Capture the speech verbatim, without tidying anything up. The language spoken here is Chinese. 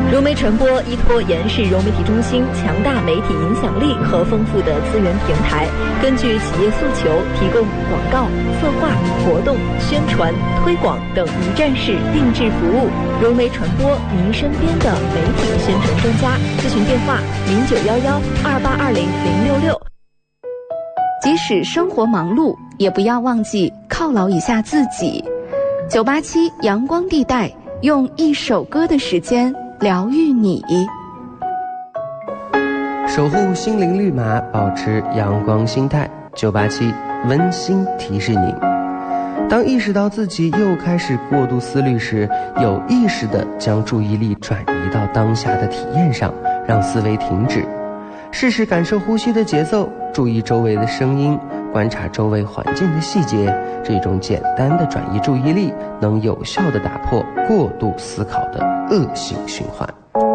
融媒传播依托延世融媒体中心强大媒体影响力和丰富的资源平台，根据企业诉求提供广告、策划、活动、宣传、推广等一站式定制服务。融媒传播，您身边的媒体宣传专家。咨询电话：零九幺幺二八二零零六六。 即使生活忙碌，也不要忘记犒劳一下自己。九八七阳光地带，用一首歌的时间疗愈你， 守护心灵绿码，保持阳光心态。九八七温馨提示您：当意识到自己又开始过度思虑时，有意识地将注意力转移到当下的体验上，让思维停止，试试感受呼吸的节奏，注意周围的声音，观察周围环境的细节。这种简单的转移注意力，能有效地打破过度思考的恶性循环。